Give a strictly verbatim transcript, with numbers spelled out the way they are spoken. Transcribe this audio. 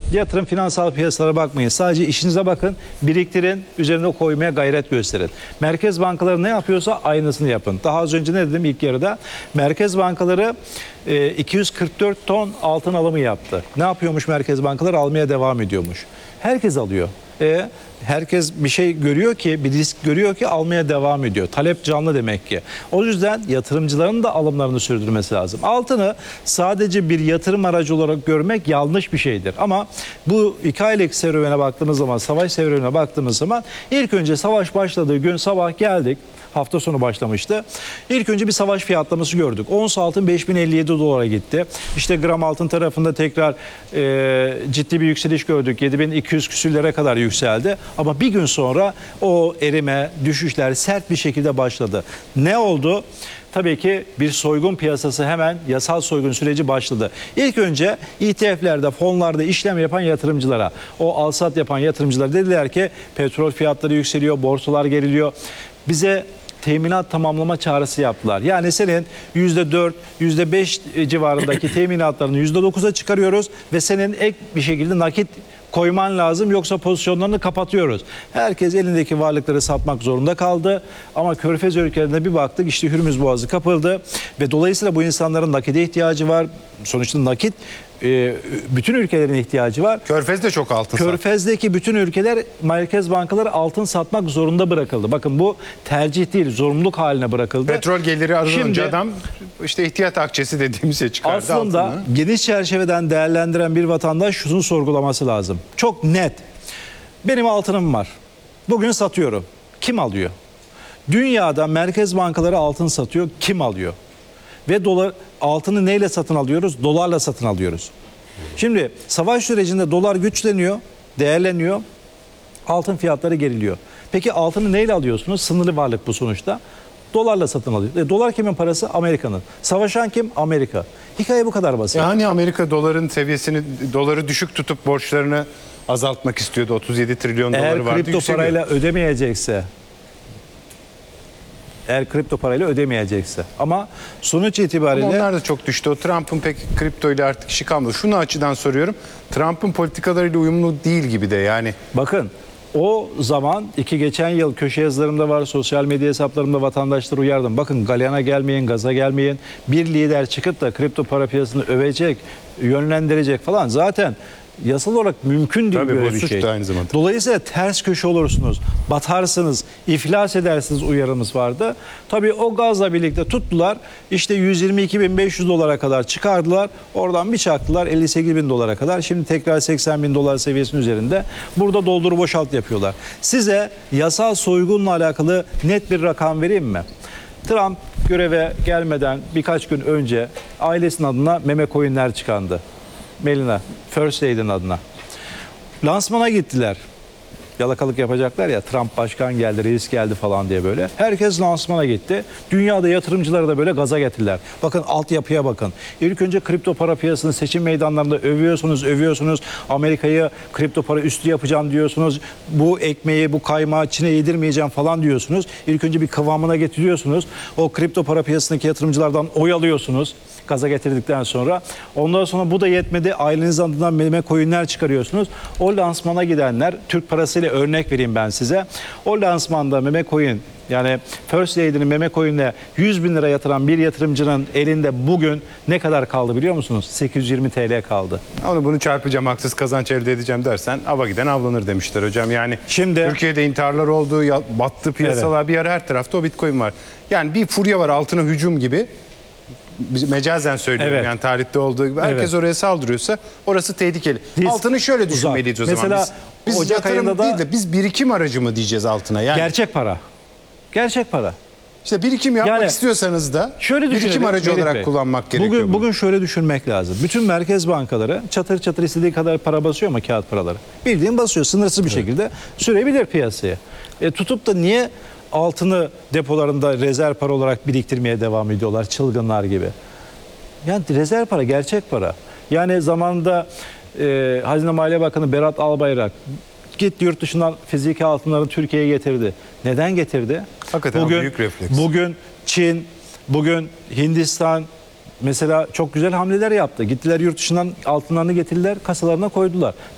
Yatırım, finansal piyasalara bakmayın. Sadece işinize bakın, biriktirin, üzerine koymaya gayret gösterin. Merkez bankaları ne yapıyorsa aynısını yapın. Daha az önce ne dedim ilk yarıda? Merkez bankaları e, iki yüz kırk dört ton altın alımı yaptı. Ne yapıyormuş merkez bankaları? Almaya devam ediyormuş. Herkes alıyor. E, herkes bir şey görüyor ki, bir risk görüyor ki almaya devam ediyor. Talep canlı demek ki. O yüzden yatırımcıların da alımlarını sürdürmesi lazım. Altını sadece bir yatırım aracı olarak görmek yanlış bir şeydir. Ama bu iki aylık serüvene baktığımız zaman, savaş serüvenine baktığımız zaman ilk önce savaş başladığı gün sabah geldik. Hafta sonu başlamıştı. İlk önce bir savaş fiyatlaması gördük. Ons altın beş bin elli yedi dolara gitti. İşte gram altın tarafında tekrar e, ciddi bir yükseliş gördük. yedi bin iki yüz küsürlere kadar yükseldi. Ama bir gün sonra o erime, düşüşler sert bir şekilde başladı. Ne oldu? Tabii ki bir soygun piyasası, hemen yasal soygun süreci başladı. İlk önce E T F'lerde, fonlarda işlem yapan yatırımcılara, o alsat yapan yatırımcılar dediler ki petrol fiyatları yükseliyor, borsalar geriliyor. Bize teminat tamamlama çağrısı yaptılar. Yani senin yüzde dört, yüzde beş civarındaki teminatlarını yüzde dokuza çıkarıyoruz ve senin ek bir şekilde nakit koyman lazım, yoksa pozisyonlarını kapatıyoruz. Herkes elindeki varlıkları satmak zorunda kaldı. Ama Körfez ülkelerine bir baktık, işte Hürmüz Boğazı kapıldı ve dolayısıyla bu insanların nakide ihtiyacı var. Sonuçta nakit e, bütün ülkelerin ihtiyacı var. Körfez'de çok altın sattı. Körfez'deki bütün ülkeler, merkez bankaları altın satmak zorunda bırakıldı. Bakın bu tercih değil, zorunluluk haline bırakıldı. Petrol geliri azalınca Şimdi, adam işte ihtiyat akçesi dediğimiz şey çıkardı. Aslında altını. geniş çerçeveden değerlendiren bir vatandaş şunu sorgulaması lazım. Çok net. Benim altınım var. Bugün satıyorum. Kim alıyor? Dünyada merkez bankaları altın satıyor. Kim alıyor? Ve dolar, altını neyle satın alıyoruz? Dolarla satın alıyoruz. Şimdi savaş sürecinde dolar güçleniyor, değerleniyor. Altın fiyatları geriliyor. Peki altını neyle alıyorsunuz? Sınırlı varlık bu sonuçta. Dolarla satın alıyor. E, dolar kimin parası? Amerika'nın. Savaşan kim? Amerika. Hikaye bu kadar basit. Yani Amerika doların seviyesini, doları düşük tutup borçlarını azaltmak istiyordu. otuz yedi trilyon Eğer doları vardı. kripto yükseliyor. parayla ödemeyecekse, eğer kripto parayla ödemeyecekse, ama sonuç itibariyle Ama onlar da çok düştü. O Trump'ın pek kripto ile artık işi kalmadı. Şunu açıdan soruyorum. Trump'ın politikalarıyla uyumlu değil gibi de yani. bakın, o zaman iki geçen yıl köşe yazılarımda var, sosyal medya hesaplarımda vatandaşları uyardım. Bakın, galyana gelmeyin, gaza gelmeyin. Bir lider çıkıp da kripto para piyasasını övecek, yönlendirecek falan zaten yasal olarak mümkün değil. Tabii, böyle bu bir suç şey. da aynı zamanda. Dolayısıyla ters köşe olursunuz, batarsınız, iflas edersiniz uyarımız vardı. Tabii o gazla birlikte tuttular, işte yüz yirmi iki bin beş yüz dolara kadar çıkardılar. Oradan bir çaktılar elli sekiz bin dolara kadar. Şimdi tekrar seksen bin dolar seviyesinin üzerinde. Burada doldur boşalt yapıyorlar. Size yasal soygunla alakalı net bir rakam vereyim mi? Trump göreve gelmeden birkaç gün önce ailesinin adına meme coinler çıkandı. Melina, First Lady'nin adına. Lansmana gittiler. Yalakalık yapacaklar ya, Trump başkan geldi, reis geldi falan diye böyle. Herkes lansmana gitti. Dünyada yatırımcıları da böyle gaza getirdiler. Bakın, altyapıya bakın. İlk önce kripto para piyasasını seçim meydanlarında övüyorsunuz, övüyorsunuz. Amerika'yı kripto para üstü yapacağım diyorsunuz. Bu ekmeği, bu kaymağı Çin'e yedirmeyeceğim falan diyorsunuz. İlk önce bir kıvamına getiriyorsunuz. O kripto para piyasasındaki yatırımcılardan oy alıyorsunuz. Gaza getirdikten sonra. Ondan sonra bu da yetmedi. Aileniz adından meme coinler çıkarıyorsunuz. O lansmana gidenler, Türk parasıyla örnek vereyim ben size. O lansmanda meme coin, yani First Lady'nin meme coin'le yüz bin lira yatıran bir yatırımcının elinde bugün ne kadar kaldı biliyor musunuz? sekiz yüz yirmi TL kaldı. Onu bunu çarpacağım, haksız kazanç elde edeceğim dersen ava giden avlanır demişler hocam. Yani Şimdi Türkiye'de intiharlar oldu, ya- battı piyasalar, bir ara her tarafta o Bitcoin var. Yani bir furya var, altına hücum gibi. Biz mecazen söylüyorum, Evet. yani tarihte olduğu gibi. Herkes Evet. oraya saldırıyorsa orası tehlikeli. Biz Altını şöyle uzak. düşünmeliyiz o zaman. Mesela Biz, biz Ocak yatırım ayında da- değil de biz birikim aracı mı diyeceğiz altına? Yani gerçek para. Gerçek para. işte birikim yapmak Yani istiyorsanız da şöyle birikim düşünelim, aracı Melih olarak Bey. kullanmak gerekiyor. Bugün, bunu. bugün şöyle düşünmek lazım. Bütün merkez bankaları çatır çatır istediği kadar para basıyor mu, kağıt paraları? Bildiğin basıyor, sınırsız bir şekilde sürebilir piyasaya. E, tutup da niye altını depolarında rezerv para olarak biriktirmeye devam ediyorlar çılgınlar gibi? Yani rezerv para, gerçek para. Yani zamanında e, Hazine Maliye Bakanı Berat Albayrak gitti yurt dışından fiziki altınları Türkiye'ye getirdi. Neden getirdi? Hakikaten bugün, büyük refleks. Bugün Çin, bugün Hindistan mesela çok güzel hamleler yaptı. Gittiler yurt dışından altınlarını getirdiler, kasalarına koydular.